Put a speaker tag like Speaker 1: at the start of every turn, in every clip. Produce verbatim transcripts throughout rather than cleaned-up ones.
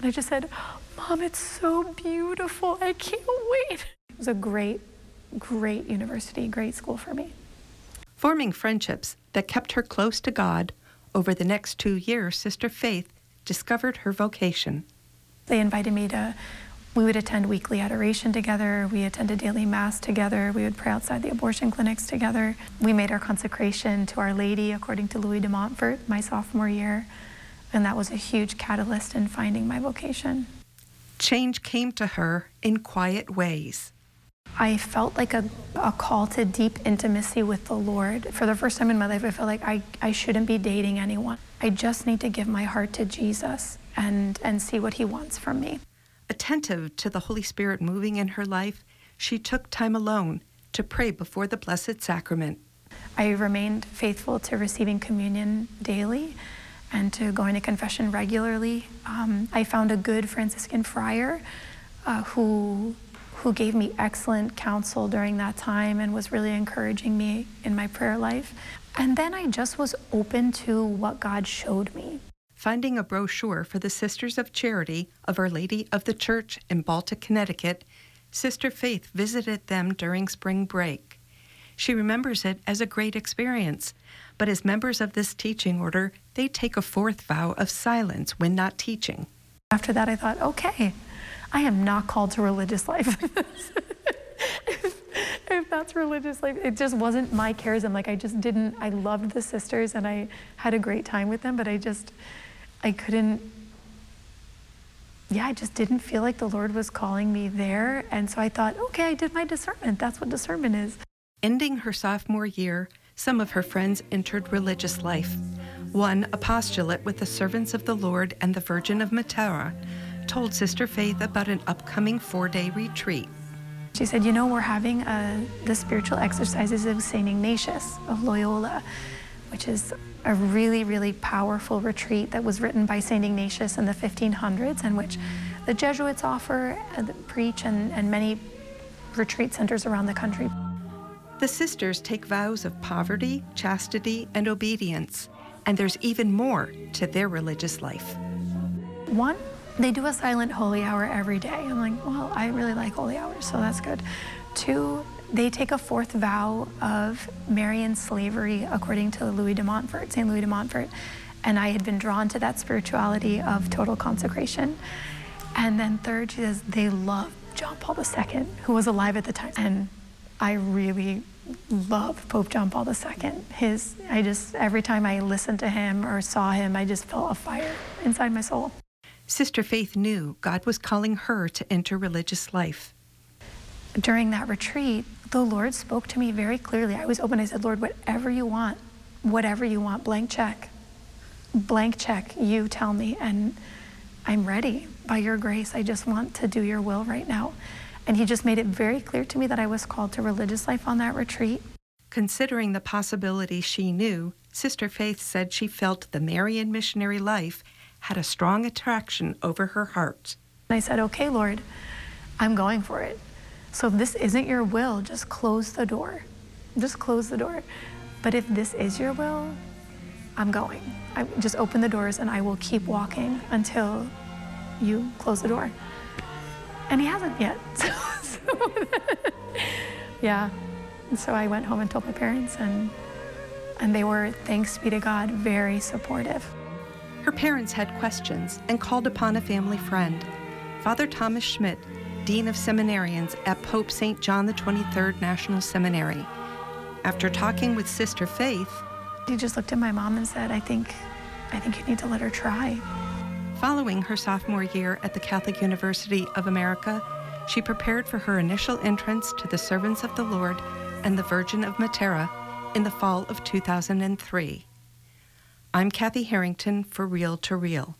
Speaker 1: And I just said, Mom, it's so beautiful. I can't wait. It was a great, great university, great school for me.
Speaker 2: Forming friendships that kept her close to God, over the next two years, Sister Faith discovered her vocation.
Speaker 1: They invited me to, we would attend weekly adoration together, we attended daily mass together, we would pray outside the abortion clinics together. We made our consecration to Our Lady according to Louis de Montfort my sophomore year, and that was a huge catalyst in finding my vocation.
Speaker 2: Change came to her in quiet ways.
Speaker 1: I felt like a, a call to deep intimacy with the Lord. For the first time in my life, I felt like I, I shouldn't be dating anyone. I just need to give my heart to Jesus and, and see what he wants from me.
Speaker 2: Attentive to the Holy Spirit moving in her life, she took time alone to pray before the Blessed Sacrament.
Speaker 1: I remained faithful to receiving communion daily and to going to confession regularly. Um, I found a good Franciscan friar uh, who who gave me excellent counsel during that time and was really encouraging me in my prayer life. And then I just was open to what God showed me.
Speaker 2: Finding a brochure for the Sisters of Charity of Our Lady of the Church in Baltic, Connecticut, Sister Faith visited them during spring break. She remembers it as a great experience, but as members of this teaching order, they take a fourth vow of silence when not teaching.
Speaker 1: After that, I thought, okay, I am not called to religious life. if, if that's religious life, it just wasn't my charism. Like I just didn't, I loved the sisters and I had a great time with them, but I just, I couldn't, yeah, I just didn't feel like the Lord was calling me there. And so I thought, okay, I did my discernment. That's what discernment is.
Speaker 2: Ending her sophomore year, some of her friends entered religious life. One, a postulate with the Servants of the Lord and the Virgin of Matera, told Sister Faith about an upcoming four-day retreat.
Speaker 1: She said, you know, we're having a, the spiritual exercises of Saint Ignatius of Loyola, which is a really, really powerful retreat that was written by Saint Ignatius in the fifteen hundreds, and which the Jesuits offer and preach and, and many retreat centers around the country.
Speaker 2: The sisters take vows of poverty, chastity, and obedience, and there's even more to their religious life.
Speaker 1: One, they do a silent holy hour every day. I'm like, well, I really like holy hours, so that's good. Two, they take a fourth vow of Marian slavery according to Louis de Montfort, Saint Louis de Montfort. And I had been drawn to that spirituality of total consecration. And then third, she says they love John Paul the Second, who was alive at the time. And I really love Pope John Paul the Second. His, I just, every time I listened to him or saw him, I just felt a fire inside my soul.
Speaker 2: Sister Faith knew God was calling her to enter religious life.
Speaker 1: During that retreat, the Lord spoke to me very clearly. I was open. I said, Lord, whatever you want, whatever you want, blank check. Blank check, you tell me, and I'm ready. By your grace, I just want to do your will right now. And he just made it very clear to me that I was called to religious life on that retreat.
Speaker 2: Considering the possibilities she knew, Sister Faith said she felt the Marian missionary life had a strong attraction over her heart.
Speaker 1: And I said, okay, Lord, I'm going for it. So if this isn't your will, just close the door. Just close the door. But if this is your will, I'm going. I just open the doors and I will keep walking until you close the door. And he hasn't yet. So, so yeah. And so I went home and told my parents, and and they were, thanks be to God, very supportive.
Speaker 2: Her parents had questions and called upon a family friend, Father Thomas Schmidt, Dean of Seminarians at Pope Saint John the twenty-third National Seminary. After talking with Sister Faith,
Speaker 1: he just looked at my mom and said, I think, I think you need to let her try.
Speaker 2: Following her sophomore year at the Catholic University of America, she prepared for her initial entrance to the Servants of the Lord and the Virgin of Matera in the fall of two thousand three. I'm Kathy Harrington for Real to Real.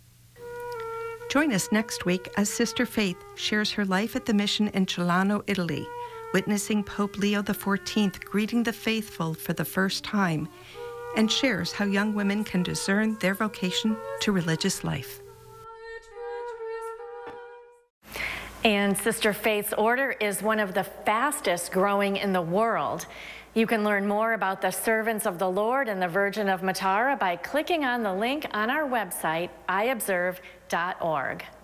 Speaker 2: Join us next week as Sister Faith shares her life at the mission in Celano, Italy, witnessing Pope Leo the fourteenth greeting the faithful for the first time, and shares how young women can discern their vocation to religious life.
Speaker 3: And Sister Faith's order is one of the fastest growing in the world. You can learn more about the Servants of the Lord and the Virgin of Matara by clicking on the link on our website, i observe dot org.